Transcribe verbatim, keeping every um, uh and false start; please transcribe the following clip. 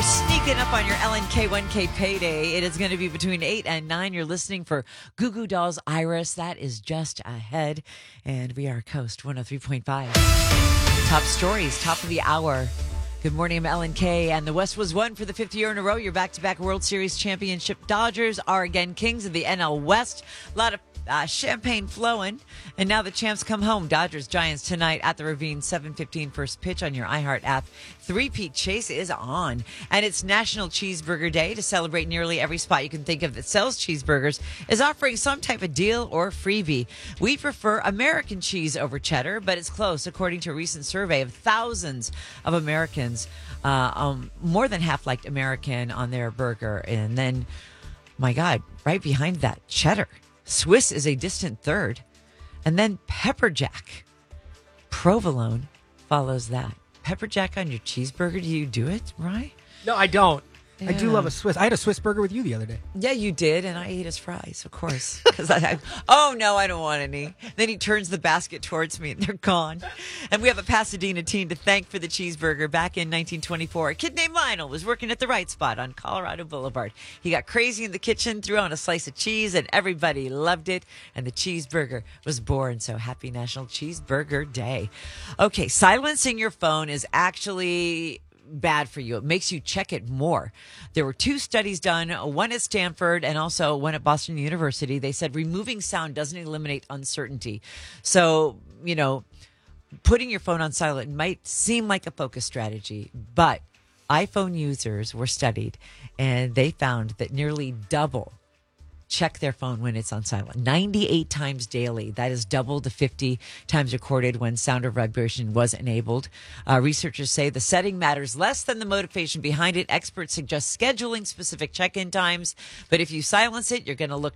Sneaking up on your L N K one K payday. It is going to be between eight and nine. You're listening for Goo Goo Dolls Iris. That is just ahead. And we are Coast one oh three point five. Top stories, top of the hour. Good morning, I'm L N K. And the West was won for the fifth year in a row. Your back-to-back World Series championship Dodgers are again kings of the N L West. A lot of Uh, champagne flowing, and now the champs come home. Dodgers Giants tonight at the Ravine, seven fifteen first pitch on your iHeart app. Three-peat chase is on, and it's National Cheeseburger Day. To celebrate, nearly every spot you can think of that sells cheeseburgers is offering some type of deal or freebie. We prefer American cheese over cheddar, but it's close. According to a recent survey of thousands of Americans, uh, um, more than half liked American on their burger, and then, my God, right behind that, cheddar. Swiss is a distant third. And then pepper jack. Provolone follows that. Pepper jack on your cheeseburger. Do you do it, right? No, I don't. Yeah. I do love a Swiss. I had a Swiss burger with you the other day. Yeah, you did, and I ate his fries, of course. Because I, I, oh no, I don't want any. Then he turns the basket towards me, and they're gone. And we have a Pasadena teen to thank for the cheeseburger. Back in nineteen twenty-four, a kid named Lionel was working at the Right Spot on Colorado Boulevard. He got crazy in the kitchen, threw on a slice of cheese, and everybody loved it. And the cheeseburger was born. So happy National Cheeseburger Day. Okay, silencing your phone is actually bad for you. It makes you check it more. There were two studies done, one at Stanford and also one at Boston University. They said removing sound doesn't eliminate uncertainty. So, you know, putting your phone on silent might seem like a focus strategy, but iPhone users were studied and they found that nearly double check their phone when it's on silent. ninety-eight times daily. That is double to fifty times recorded when sound or vibration was enabled. Uh, researchers say the setting matters less than the motivation behind it. Experts suggest scheduling specific check-in times, but if you silence it, you're going to look